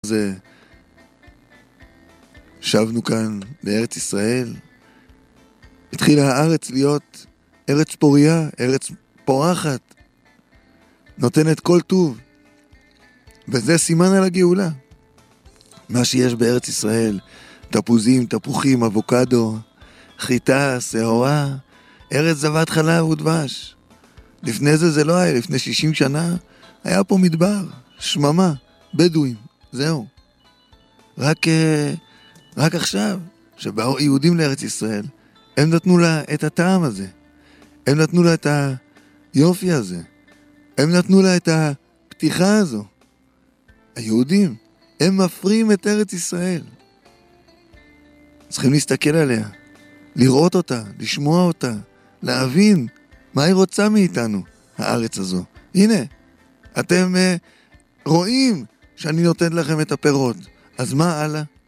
זה שבנו כאן לארץ ישראל, התחילה הארץ להיות ארץ פוריה, ארץ פורחת, נותנת כל טוב, וזה סימן על הגאולה. מה שיש בארץ ישראל, תפוזים, תפוחים, אבוקדו, חיטה, שעורה, ארץ זבת חלב ודבש. לפני זה לא היה, לפני 60 שנה היה פה מדבר, שממה, בדואים, זהו. רק עכשיו, שבאו יהודים לארץ ישראל, הם נתנו לה את הטעם הזה, הם נתנו לה את היופי הזה, הם נתנו לה את הפתיחה הזו. היהודים, הם מפרים את ארץ ישראל. צריכים להסתכל עליה, לראות אותה, לשמוע אותה, להבין מה היא רוצה מאיתנו, הארץ הזו. הנה, אתם רואים שאני נותן לכם את הפירות, אז מה הלאה?